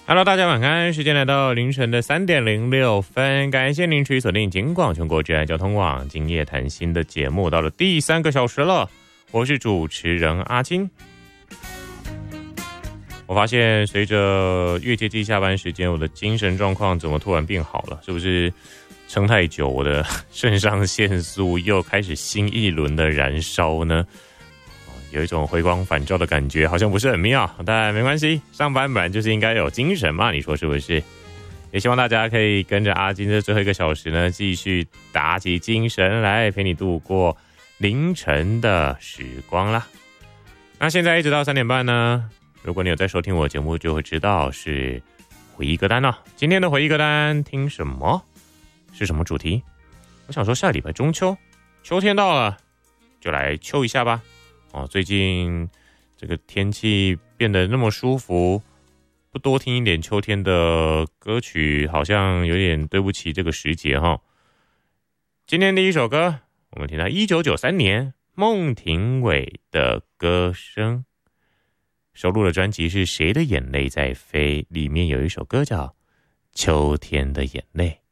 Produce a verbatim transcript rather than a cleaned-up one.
Hello， 大家晚安，时间来到凌晨的三点零六分，感谢您持续锁定警广全国治安交通网今夜谈心的节目，到了第三个小时了，我是主持人阿金。我发现随着越接近下班时间，我的精神状况怎么突然变好了？是不是撑太久，我的肾上腺素又开始新一轮的燃烧呢？有一种回光返照的感觉，好像不是很妙，但没关系，上班本来就是应该有精神嘛，你说是不是？也希望大家可以跟着阿金的最后一个小时呢，继续打起精神来，陪你度过凌晨的时光啦。那现在一直到三点半呢，如果你有在收听我的节目，就会知道是回忆歌单了。今天的回忆歌单听什么？是什么主题？我想说下礼拜中秋，秋天到了，就来秋一下吧。哦，最近这个天气变得那么舒服，不多听一点秋天的歌曲，好像有点对不起这个时节哈。今天第一首歌，我们听到一九九三年孟庭苇的歌声，收录的专辑是《谁的眼泪在飞》，里面有一首歌叫《秋天的眼泪》。